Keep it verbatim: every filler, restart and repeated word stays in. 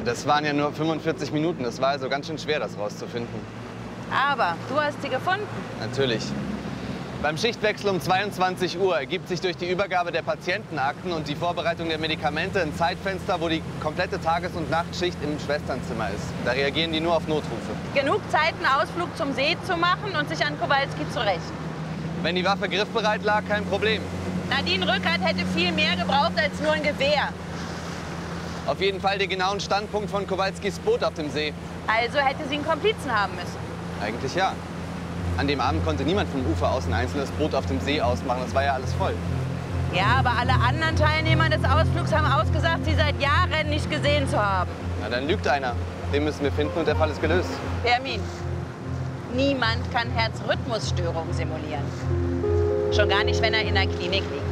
Das waren ja nur fünfundvierzig Minuten. Das war also ganz schön schwer, das rauszufinden. Aber du hast sie gefunden. Natürlich. Beim Schichtwechsel um zweiundzwanzig Uhr ergibt sich durch die Übergabe der Patientenakten und die Vorbereitung der Medikamente ein Zeitfenster, wo die komplette Tages- und Nachtschicht im Schwesternzimmer ist. Da reagieren die nur auf Notrufe. Genug Zeit, einen Ausflug zum See zu machen und sich an Kowalski zu rächen. Wenn die Waffe griffbereit lag, kein Problem. Nadine Rückert hätte viel mehr gebraucht als nur ein Gewehr. Auf jeden Fall den genauen Standpunkt von Kowalskis Boot auf dem See. Also hätte sie einen Komplizen haben müssen. Eigentlich ja. An dem Abend konnte niemand vom Ufer aus ein einzelnes Boot auf dem See ausmachen. Das war ja alles voll. Ja, aber alle anderen Teilnehmer des Ausflugs haben ausgesagt, sie seit Jahren nicht gesehen zu haben. Na, dann lügt einer. Den müssen wir finden und der Fall ist gelöst. Permin, niemand kann Herzrhythmusstörungen simulieren. Schon gar nicht, wenn er in der Klinik liegt.